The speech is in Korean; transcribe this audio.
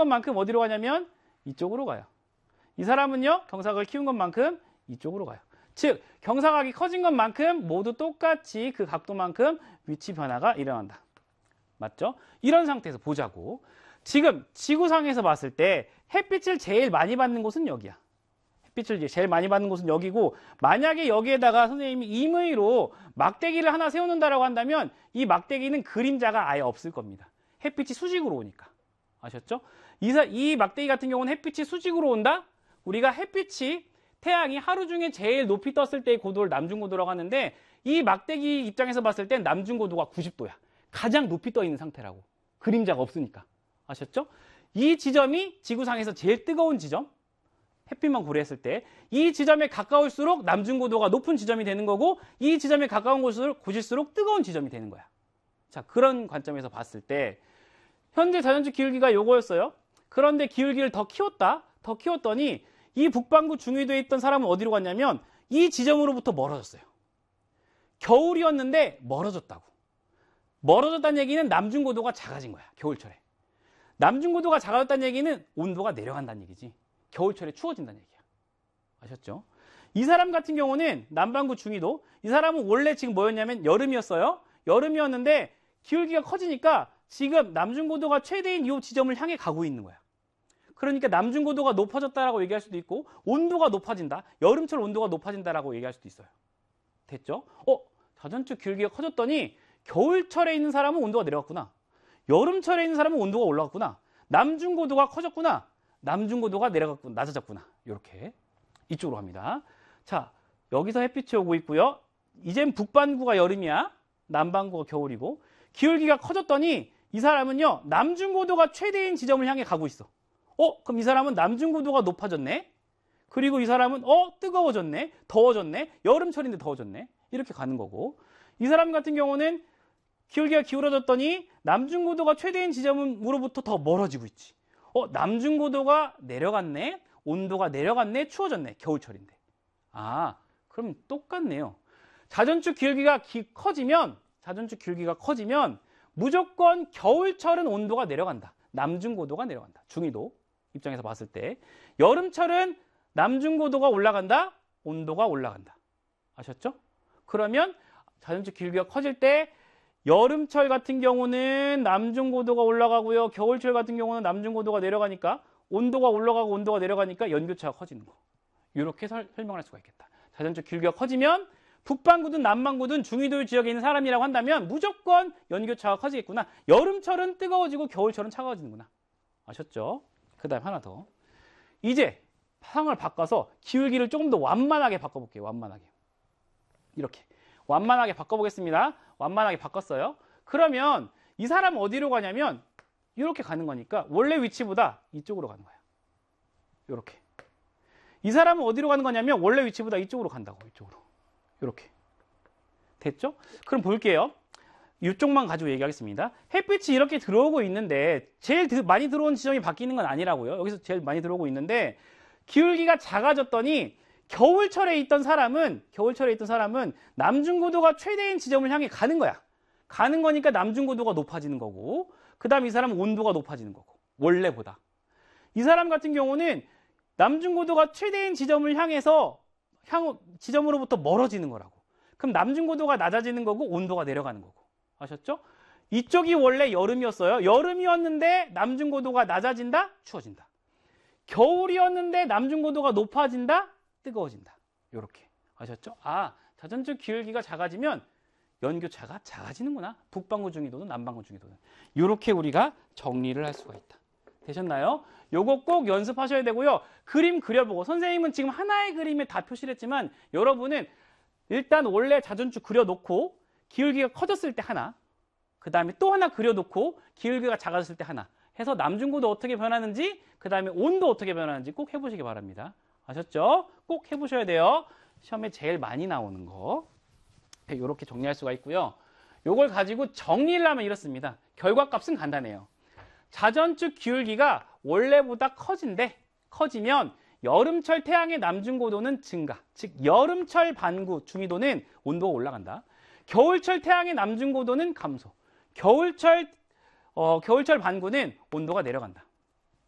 것만큼 어디로 가냐면 이쪽으로 가요. 이 사람은요, 경사각을 키운 것만큼 이쪽으로 가요. 즉, 경사각이 커진 것만큼 모두 똑같이 그 각도만큼 위치 변화가 일어난다. 맞죠? 이런 상태에서 보자고. 지금 지구상에서 봤을 때 햇빛을 제일 많이 받는 곳은 여기야. 햇빛을 제일 많이 받는 곳은 여기고, 만약에 여기에다가 선생님이 임의로 막대기를 하나 세워놓는다라고 한다면 이 막대기는 그림자가 아예 없을 겁니다. 햇빛이 수직으로 오니까. 아셨죠? 이 막대기 같은 경우는 햇빛이 수직으로 온다? 우리가 햇빛이 태양이 하루 중에 제일 높이 떴을 때의 고도를 남중고도라고 하는데, 이 막대기 입장에서 봤을 땐 남중고도가 90도야. 가장 높이 떠 있는 상태라고. 그림자가 없으니까. 아셨죠? 이 지점이 지구상에서 제일 뜨거운 지점, 햇빛만 고려했을 때 이 지점에 가까울수록 남중고도가 높은 지점이 되는 거고, 이 지점에 가까운 곳일수록 뜨거운 지점이 되는 거야. 자, 그런 관점에서 봤을 때 현재 자전축 기울기가 요거였어요. 그런데 기울기를 더 키웠더니 이 북반구 중위도에 있던 사람은 어디로 갔냐면 이 지점으로부터 멀어졌어요. 겨울이었는데 멀어졌다고. 멀어졌다는 얘기는 남중고도가 작아진 거야. 겨울철에. 남중고도가 작아졌다는 얘기는 온도가 내려간다는 얘기지. 겨울철에 추워진다는 얘기야. 아셨죠? 이 사람 같은 경우는 남반구 중위도, 이 사람은 원래 지금 뭐였냐면 여름이었어요. 여름이었는데 기울기가 커지니까 지금 남중고도가 최대인 이 지점을 향해 가고 있는 거야. 그러니까 남중고도가 높아졌다라고 얘기할 수도 있고, 온도가 높아진다, 여름철 온도가 높아진다라고 얘기할 수도 있어요. 됐죠? 자전축 기울기가 커졌더니 겨울철에 있는 사람은 온도가 내려갔구나. 여름철에 있는 사람은 온도가 올라갔구나. 남중고도가 커졌구나. 남중고도가 내려갔구나. 낮아졌구나. 이렇게 이쪽으로 갑니다. 자, 여기서 햇빛이 오고 있고요. 이젠 북반구가 여름이야. 남반구가 겨울이고, 기울기가 커졌더니 이 사람은요, 남중고도가 최대인 지점을 향해 가고 있어. 그럼 이 사람은 남중고도가 높아졌네. 그리고 이 사람은 뜨거워졌네. 더워졌네. 여름철인데 더워졌네. 이렇게 가는 거고, 이 사람 같은 경우는 기울기가 기울어졌더니 남중고도가 최대인 지점으로부터 더 멀어지고 있지. 남중고도가 내려갔네. 온도가 내려갔네. 추워졌네. 겨울철인데. 그럼 똑같네요. 자전축 기울기가 커지면 무조건 겨울철은 온도가 내려간다. 남중고도가 내려간다. 중위도 입장에서 봤을 때. 여름철은 남중고도가 올라간다. 온도가 올라간다. 아셨죠? 그러면 자전축 기울기가 커질 때 여름철 같은 경우는 남중고도가 올라가고요. 겨울철 같은 경우는 남중고도가 내려가니까 온도가 올라가고 온도가 내려가니까 연교차가 커지는 거. 이렇게 설명할 수가 있겠다. 자전축 기울기가 커지면 북반구든 남반구든 중위도 지역에 있는 사람이라고 한다면 무조건 연교차가 커지겠구나. 여름철은 뜨거워지고 겨울철은 차가워지는구나. 아셨죠? 그 다음 하나 더. 이제 상황을 바꿔서 기울기를 조금 더 완만하게 바꿔볼게요. 완만하게. 이렇게. 완만하게 바꿔보겠습니다. 완만하게 바꿨어요. 그러면 이 사람은 어디로 가냐면 이렇게 가는 거니까 원래 위치보다 이쪽으로 가는 거야. 이렇게. 이 사람은 어디로 가는 거냐면 원래 위치보다 이쪽으로 간다고. 이쪽으로. 이렇게. 됐죠? 그럼 볼게요. 이쪽만 가지고 얘기하겠습니다. 햇빛이 이렇게 들어오고 있는데 제일 많이 들어온 지점이 바뀌는 건 아니라고요. 여기서 제일 많이 들어오고 있는데 기울기가 작아졌더니 겨울철에 있던 사람은 남중고도가 최대인 지점을 향해 가는 거야. 가는 거니까 남중고도가 높아지는 거고, 그 다음 이 사람은 온도가 높아지는 거고, 원래보다. 이 사람 같은 경우는 남중고도가 최대인 지점을 향해서 지점으로부터 멀어지는 거라고. 그럼 남중고도가 낮아지는 거고 온도가 내려가는 거고. 아셨죠? 이쪽이 원래 여름이었어요. 여름이었는데 남중고도가 낮아진다, 추워진다. 겨울이었는데 남중고도가 높아진다, 뜨거워진다. 이렇게. 아셨죠? 자전축 기울기가 작아지면 연교차가 작아지는구나. 북반구 중위도는 남반구 중위도는. 이렇게 우리가 정리를 할 수가 있다. 되셨나요? 요거 꼭 연습하셔야 되고요. 그림 그려보고, 선생님은 지금 하나의 그림에 다 표시를 했지만 여러분은 일단 원래 자전축 그려놓고 기울기가 커졌을 때 하나, 그 다음에 또 하나 그려놓고 기울기가 작아졌을 때 하나 해서 남중고도 어떻게 변하는지, 그 다음에 온도 어떻게 변하는지 꼭 해보시기 바랍니다. 아셨죠? 꼭 해보셔야 돼요. 시험에 제일 많이 나오는 거. 이렇게 정리할 수가 있고요. 요걸 가지고 정리를 하면 이렇습니다. 결과값은 간단해요. 자전축 기울기가 원래보다 커지면 여름철 태양의 남중고도는 증가, 즉 여름철 반구 중위도는 온도가 올라간다. 겨울철 태양의 남중고도는 감소, 겨울철 반구는 온도가 내려간다.